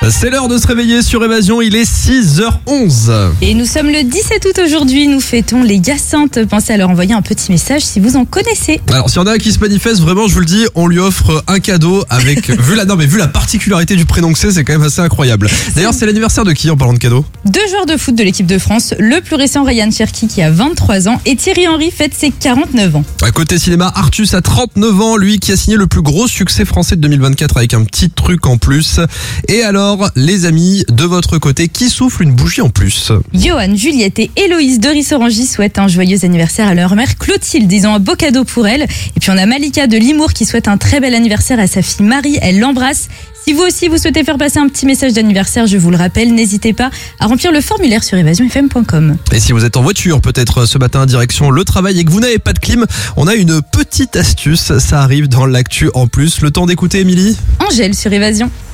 C'est l'heure de se réveiller sur Évasion, il est 6h11. Et nous sommes le 17 août aujourd'hui, nous fêtons les Hyacinthes. Pensez à leur envoyer un petit message si vous en connaissez. Alors s'il y en a qui se manifestent, vraiment je vous le dis, on lui offre un cadeau avec vu la particularité du prénom que c'est quand même assez incroyable. D'ailleurs c'est l'anniversaire de qui en parlant de cadeau? 2 joueurs de foot de l'équipe de France, le plus récent Ryan Cherki qui a 23 ans et Thierry Henry fête ses 49 ans. À côté cinéma, Artus a 39 ans, lui qui a signé le plus gros succès français de 2024 avec un petit truc en plus. Et alors les amis, de votre côté, qui souffle une bougie en plus? Johan, Juliette et Héloïse de Rissorangie souhaitent un joyeux anniversaire à leur mère Clotilde, disons un beau cadeau pour elle. Et puis on a Malika de Limours qui souhaite un très bel anniversaire à sa fille Marie, elle l'embrasse. Si vous aussi vous souhaitez faire passer un petit message d'anniversaire, je vous le rappelle, n'hésitez pas à remplir le formulaire sur evasionfm.com. Et si vous êtes en voiture peut-être ce matin direction le travail et que vous n'avez pas de clim, on a une petite astuce, ça arrive dans l'actu en plus. Le temps d'écouter Émilie? Angèle sur Évasion.